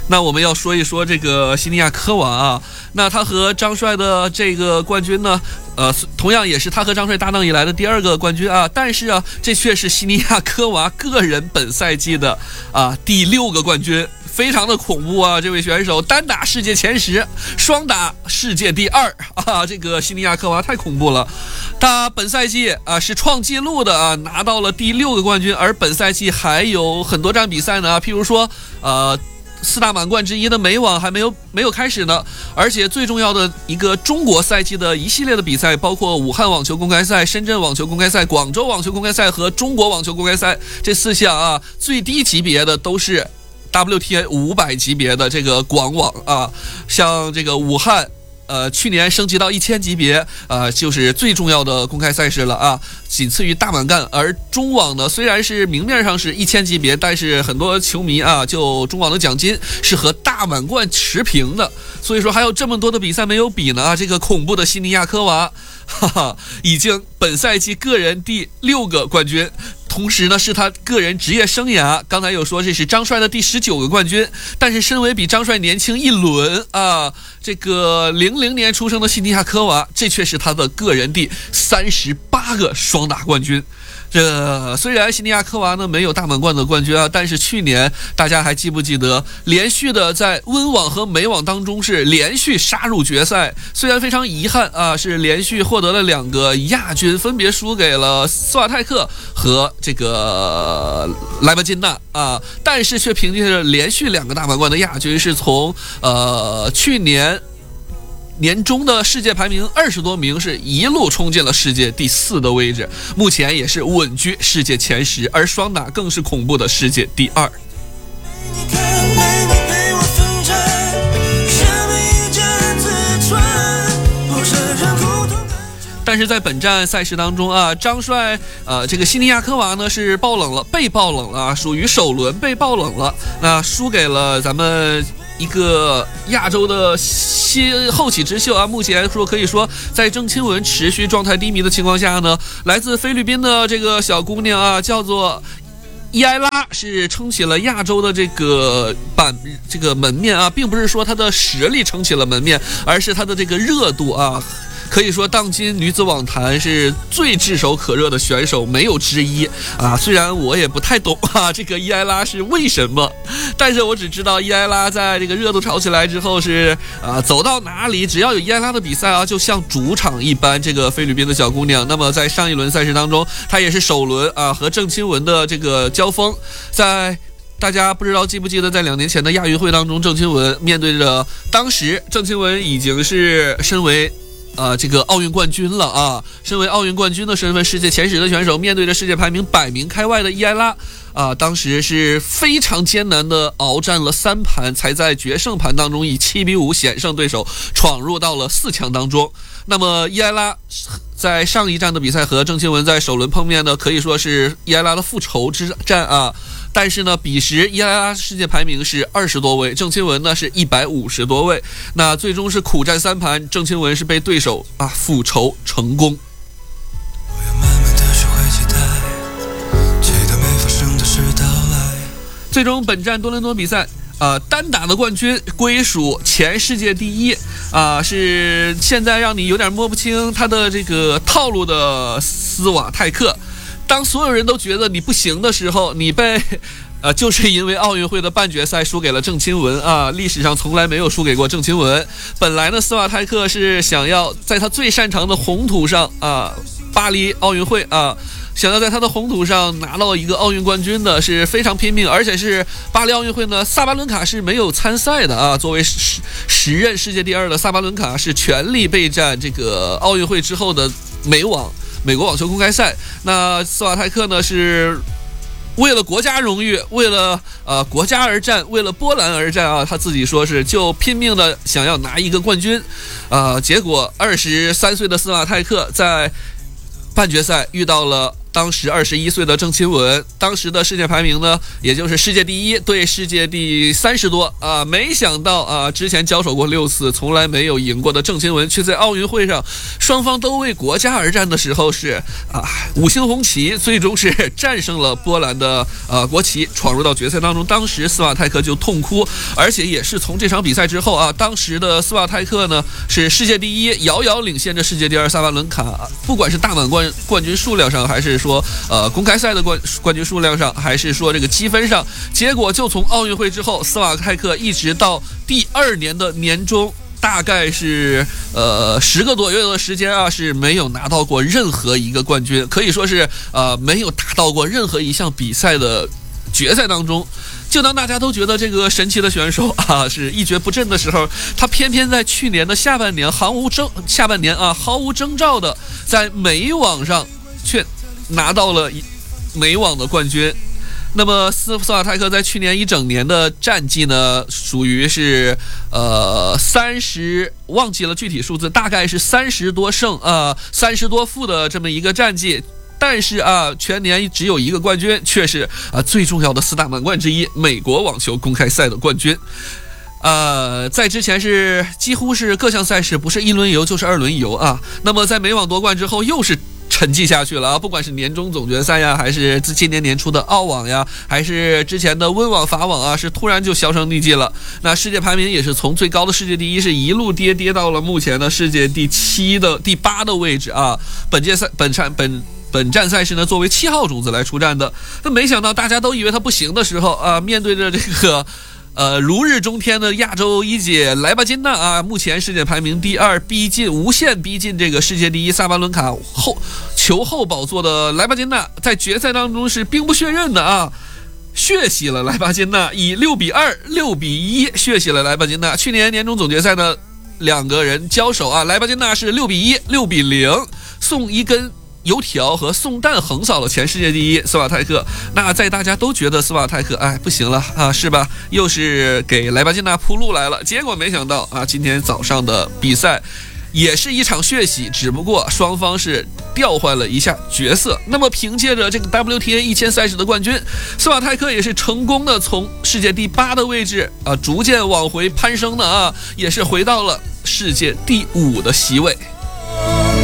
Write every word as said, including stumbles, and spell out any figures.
那我们要说一说这个西尼亚科娃啊，那他和张帅的这个冠军呢，呃，同样也是他和张帅搭档以来的第二个冠军啊，但是啊，这却是西尼亚科娃个人本赛季的啊第六个冠军，非常的恐怖啊！这位选手单打世界前十，双打世界第二啊，这个西尼亚科娃太恐怖了。他本赛季啊是创纪录的啊，拿到了第六个冠军，而本赛季还有很多场比赛呢，譬如说呃。四大满贯之一的美网还没有没有开始呢，而且最重要的一个中国赛季的一系列的比赛，包括武汉网球公开赛、深圳网球公开赛、广州网球公开赛和中国网球公开赛这四项啊，最低级别的都是 W T A 五百级别的这个广网啊，像这个武汉。呃，去年升级到一千级别，呃，就是最重要的公开赛事了啊，仅次于大满贯。而中网呢，虽然是明面上是一千级别，但是很多球迷啊，就中网的奖金是和大满贯持平的，所以说还有这么多的比赛没有比呢啊，这个恐怖的西尼亚科娃，哈哈，已经本赛季个人第六个冠军。同时呢，是他个人职业生涯，刚才有说这是张帅的第十九个冠军，但是身为比张帅年轻一轮啊，这个零零年出生的西尼亚科娃，这却是他的个人第三十八个双打冠军。这虽然西尼亚科娃呢没有大满贯的冠军啊，但是去年大家还记不记得，连续的在温网和美网当中是连续杀入决赛，虽然非常遗憾啊，是连续获得了两个亚军，分别输给了斯瓦泰克和这个莱巴金娜啊，但是却凭借着连续两个大满贯的亚军，是从呃去年年中的世界排名二十多名，是一路冲进了世界第四的位置，目前也是稳居世界前十，而双打更是恐怖的世界第二。但是在本站赛事当中啊，张帅呃这个西尼亚科娃呢是爆冷了，被爆冷了，属于首轮被爆冷了，那输给了咱们一个亚洲的新后起之秀啊，目前说可以说在郑钦文持续状态低迷的情况下呢，来自菲律宾的这个小姑娘啊，叫做伊埃拉，是撑起了亚洲的这个版这个门面啊，并不是说她的实力撑起了门面，而是她的这个热度啊。可以说当今女子网坛是最炙手可热的选手，没有之一啊！虽然我也不太懂啊，这个伊埃拉是为什么，但是我只知道伊埃拉在这个热度炒起来之后是啊，走到哪里只要有伊埃拉的比赛啊，就像主场一般。这个菲律宾的小姑娘，那么在上一轮赛事当中，她也是首轮啊和郑钦文的这个交锋，在。大家不知道记不记得，在两年前的亚运会当中，郑钦文面对着当时郑钦文已经是身为呃，这个奥运冠军了啊！身为奥运冠军的身份，世界前十的选手，面对着世界排名百名开外的伊埃拉啊，当时是非常艰难的鏖战了三盘，才在决胜盘当中以七比五险胜对手，闯入到了四强当中。那么伊埃拉在上一站的比赛和郑钦文在首轮碰面呢，可以说是伊埃拉的复仇之战啊。但是呢，彼时伊埃拉世界排名是二十多位，郑钦文呢是一百五十多位。那最终是苦战三盘，郑钦文是被对手啊复仇成功。最终本站多伦多比赛。呃，单打的冠军归属前世界第一啊、呃，是现在让你有点摸不清他的这个套路的斯瓦泰克。当所有人都觉得你不行的时候，你被呃，就是因为奥运会的半决赛输给了郑钦文啊，历史上从来没有输给过郑钦文。本来呢，斯瓦泰克是想要在他最擅长的红土上啊，巴黎奥运会啊。想要在他的红土上拿到一个奥运冠军的，是非常拼命，而且是巴黎奥运会呢，萨巴伦卡是没有参赛的啊。作为时时任世界第二的萨巴伦卡，是全力备战这个奥运会之后的美网美国网球公开赛。那斯瓦泰克呢，是为了国家荣誉，为了呃国家而战，为了波兰而战啊。他自己说是就拼命的想要拿一个冠军，啊、呃，结果二十三岁的斯瓦泰克在半决赛遇到了当时二十一岁的郑钦文，当时的世界排名呢，也就是世界第一对世界第三十多啊。没想到啊，之前交手过六次，从来没有赢过的郑钦文，却在奥运会上，双方都为国家而战的时候是啊五星红旗，最终是战胜了波兰的呃国旗，闯入到决赛当中。当时斯瓦泰克就痛哭，而且也是从这场比赛之后啊，当时的斯瓦泰克呢是世界第一，遥遥领先着世界第二萨巴伦卡，不管是大满贯冠军数量上，还是说呃公开赛的冠冠军数量上，还是说这个积分上，结果就从奥运会之后，斯瓦泰克一直到第二年的年中，大概是呃十个多月的时间啊，是没有拿到过任何一个冠军，可以说是呃没有达到过任何一项比赛的决赛当中。就当大家都觉得这个神奇的选手啊是一蹶不振的时候，他偏偏在去年的下半年毫无征下半年啊毫无征兆的在美网上却拿到了美网的冠军。那么斯斯瓦泰克在去年一整年的战绩呢，属于是呃三十，忘记了具体数字，大概是三十多胜啊三十多负的这么一个战绩。但是啊，全年只有一个冠军，却是啊最重要的四大满贯之一——美国网球公开赛的冠军。呃，在之前是几乎是各项赛事不是一轮游就是二轮游啊。那么在美网夺冠之后，又是沉寂下去了啊！不管是年终总决赛呀，还是自今年年初的澳网呀，还是之前的温网、法网啊，是突然就销声匿迹了。那世界排名也是从最高的世界第一，是一路跌跌到了目前的世界第七的第八的位置啊。本届赛本场本。本站赛事呢，作为七号种子来出战的，那没想到大家都以为他不行的时候啊，面对着这个呃如日中天的亚洲一姐莱巴金娜啊，目前世界排名第二，逼近无限逼近这个世界第一萨巴伦卡后球后宝座的莱巴金娜，在决赛当中是兵不血刃的啊，血洗了莱巴金娜，以六比二、六比一血洗了莱巴金娜。去年年终总决赛呢，两个人交手啊，莱巴金娜是六比一、六比零，送一根油条和送蛋横扫了前世界第一斯瓦泰克。那在大家都觉得斯瓦泰克哎不行了啊，是吧？又是给莱巴金娜铺路来了。结果没想到啊，今天早上的比赛也是一场血洗，只不过双方是调换了一下角色。那么凭借着这个 W T A 一千赛事的冠军，斯瓦泰克也是成功的从世界第八的位置啊，逐渐往回攀升的啊，也是回到了世界第五的席位。